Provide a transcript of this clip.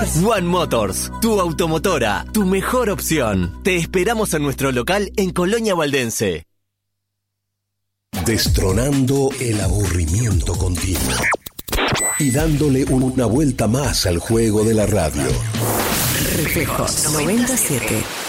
más? One Motors, tu automotora, tu mejor opción. Te esperamos en nuestro local en Colonia Valdense. Destronando el aburrimiento continuo y dándole una vuelta más al juego de la radio. Reflejos 97.